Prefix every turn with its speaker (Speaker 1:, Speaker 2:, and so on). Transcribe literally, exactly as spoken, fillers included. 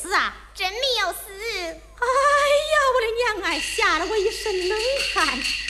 Speaker 1: 死啊？
Speaker 2: 真没有死。
Speaker 1: 哎呀，我的娘哎，吓了我一身冷汗。